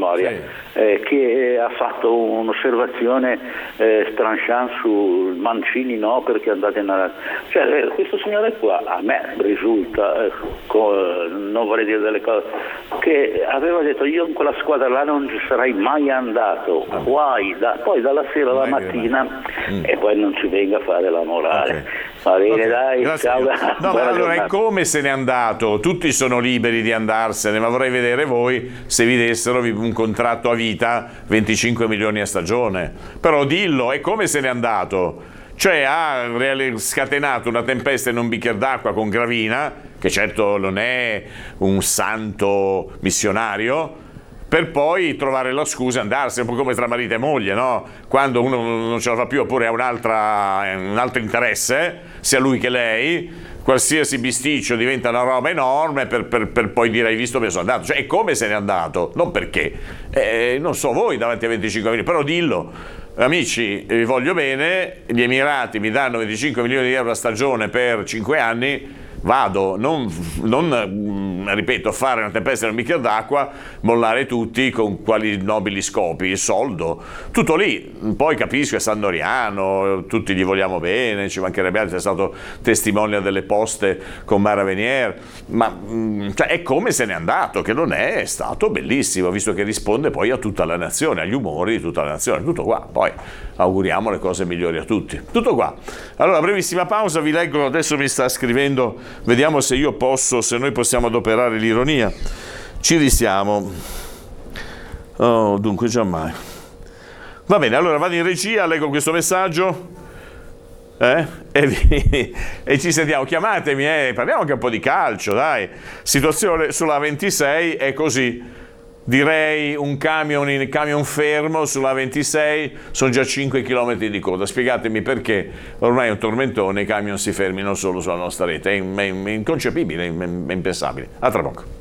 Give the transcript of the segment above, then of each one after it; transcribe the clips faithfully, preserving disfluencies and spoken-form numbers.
memoria, sì. eh, che ha fatto un'osservazione eh, tranchant su Mancini no perché andate in... Cioè eh, questo signore qua a me risulta, eh, co- non vorrei dire delle cose, che aveva detto io in quella squadra là non ci sarei mai andato, ah. Guai, da, poi dalla sera alla mattina mm. e poi non ci venga a fare la morale. Okay. Va bene, okay. Dai, ciao. No, ma allora è come se n'è andato, tutti sono liberi di andarsene, ma vorrei vedere voi se vi dessero un contratto a vita, venticinque milioni a stagione. Però dillo, è come se n'è andato. Cioè ha scatenato una tempesta in un bicchiere d'acqua con Gravina, che certo non è un santo missionario, per poi trovare la scusa e andarsene, un po' come tra marito e moglie, no? Quando uno non ce la fa più oppure ha un'altra, un altro interesse, sia lui che lei, qualsiasi bisticcio diventa una roba enorme per, per, per poi dire hai visto me sono andato. Cioè è come se n'è andato, non perché. Eh, non so voi davanti a venticinque milioni, però dillo. Amici, vi voglio bene, gli Emirati mi danno venticinque milioni di euro a stagione per cinque anni, vado, non, non ripeto, fare una tempesta nel bicchiere d'acqua, mollare tutti con quali nobili scopi, il soldo, tutto lì. Poi capisco, è Sandoriano, tutti gli vogliamo bene, ci mancherebbe altro, è stato testimone delle poste con Mara Venier, ma cioè, è come se n'è andato, che non è stato bellissimo, visto che risponde poi a tutta la nazione, agli umori di tutta la nazione, tutto qua. Poi auguriamo le cose migliori a tutti, tutto qua. Allora, brevissima pausa, vi leggo, adesso mi sta scrivendo, vediamo se io posso, se noi possiamo adoperare l'ironia. Ci risiamo. Oh, dunque, giammai. Va bene, allora vado in regia, leggo questo messaggio eh? e, vi, e ci sentiamo. Chiamatemi, eh? Parliamo anche un po' di calcio, dai. Situazione sulla ventisei è così. Direi un camion, in camion fermo sulla ventisei, sono già cinque chilometri di coda. Spiegatemi perché ormai è un tormentone, i camion si fermino solo sulla nostra rete. È, è, è inconcepibile, è, è impensabile. A tra poco.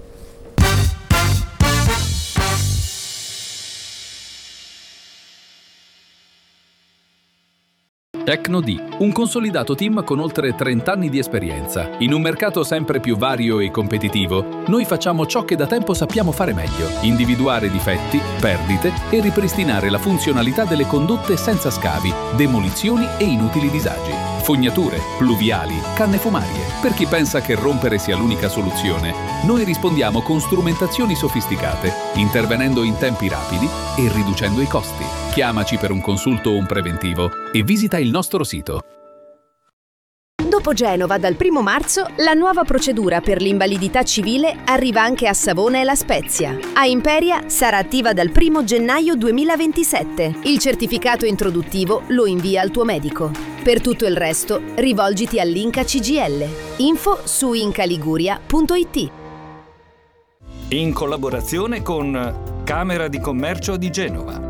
Tecnodi, un consolidato team con oltre trenta anni di esperienza. In un mercato sempre più vario e competitivo, noi facciamo ciò che da tempo sappiamo fare meglio: individuare difetti, perdite e ripristinare la funzionalità delle condotte senza scavi, demolizioni e inutili disagi. Fognature, pluviali, canne fumarie. Per chi pensa che rompere sia l'unica soluzione, noi rispondiamo con strumentazioni sofisticate, intervenendo in tempi rapidi e riducendo i costi. Chiamaci per un consulto o un preventivo e visita il nostro sito. Dopo Genova, dal primo marzo, la nuova procedura per l'invalidità civile arriva anche a Savona e La Spezia. A Imperia sarà attiva dal primo gennaio duemilaventisette. Il certificato introduttivo lo invia al tuo medico. Per tutto il resto, rivolgiti all'Inca C G L. Info su incaliguria punto it. In collaborazione con Camera di Commercio di Genova.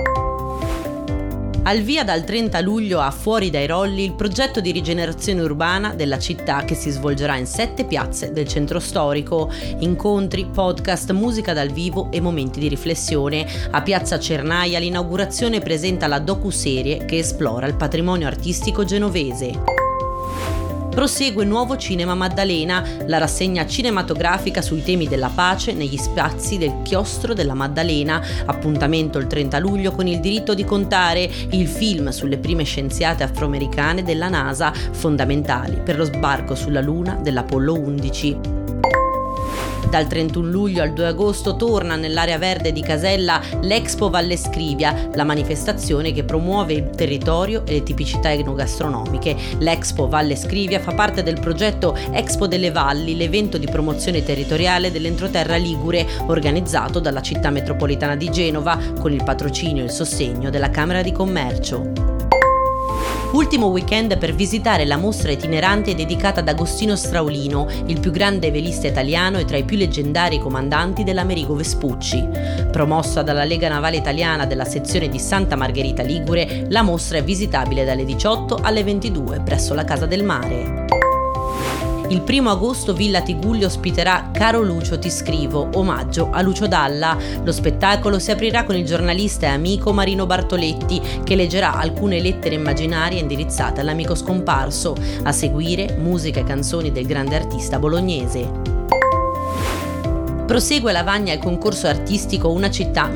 Al via dal trenta luglio a Fuori dai Rolli il progetto di rigenerazione urbana della città, che si svolgerà in sette piazze del centro storico. Incontri, podcast, musica dal vivo e momenti di riflessione. A Piazza Cernaia l'inaugurazione presenta la docuserie che esplora il patrimonio artistico genovese. Prosegue Nuovo Cinema Maddalena, la rassegna cinematografica sui temi della pace negli spazi del Chiostro della Maddalena. Appuntamento il trenta luglio con Il diritto di contare, il film sulle prime scienziate afroamericane della NASA, fondamentali per lo sbarco sulla Luna dell'Apollo undici. Dal trentuno luglio al due agosto torna nell'area verde di Casella l'Expo Valle Scrivia, la manifestazione che promuove il territorio e le tipicità enogastronomiche. L'Expo Valle Scrivia fa parte del progetto Expo delle Valli, l'evento di promozione territoriale dell'entroterra ligure, organizzato dalla città metropolitana di Genova con il patrocinio e il sostegno della Camera di Commercio. Ultimo weekend per visitare la mostra itinerante dedicata ad Agostino Straulino, il più grande velista italiano e tra i più leggendari comandanti dell'Amerigo Vespucci. Promossa dalla Lega Navale Italiana della sezione di Santa Margherita Ligure, la mostra è visitabile dalle diciotto alle ventidue presso la Casa del Mare. Il primo agosto Villa Tigullio ospiterà Caro Lucio ti scrivo, omaggio a Lucio Dalla. Lo spettacolo si aprirà con il giornalista e amico Marino Bartoletti, che leggerà alcune lettere immaginarie indirizzate all'amico scomparso. A seguire musica e canzoni del grande artista bolognese. Prosegue a Lavagna il concorso artistico Una città